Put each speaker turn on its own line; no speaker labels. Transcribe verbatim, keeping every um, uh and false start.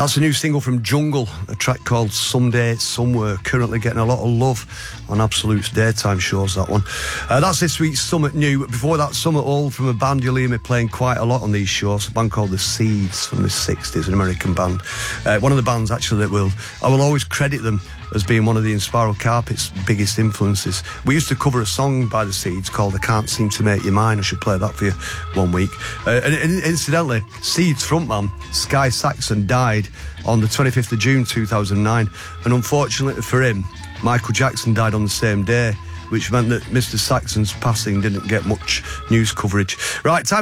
That's a new single from Jungle, a track called Someday Somewhere, currently getting a lot of love on Absolute's daytime shows, that one. Uh, that's this week's Summit New. Before that, Summit Old from a band you'll hear me playing quite a lot on these shows, a band called The Seeds from the sixties, an American band. Uh, one of the bands, actually, that will, I will always credit them as being one of the Inspiral Carpet's biggest influences. We used to cover a song by The Seeds called I Can't Seem to Make You Mine. I should play that for you one week. Uh, and, and incidentally, Seeds frontman Sky Saxon died on the twenty-fifth of June two thousand nine, and unfortunately for him, Michael Jackson died on the same day, which meant that Mister Saxon's passing didn't get much news coverage. Right, time